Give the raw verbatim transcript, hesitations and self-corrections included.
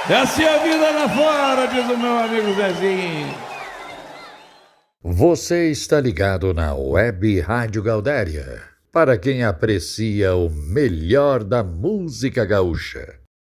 É assim a vida lá fora, diz o meu amigo Zezinho. Você está ligado na Web Rádio Gaudéria, para quem aprecia o melhor da música gaúcha.